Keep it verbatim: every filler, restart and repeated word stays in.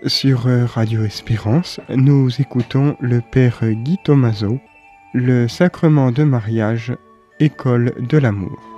Sur euh, Radio Espérance, nous écoutons le Père Guy Tomaso, le sacrement de mariage, école de l'amour.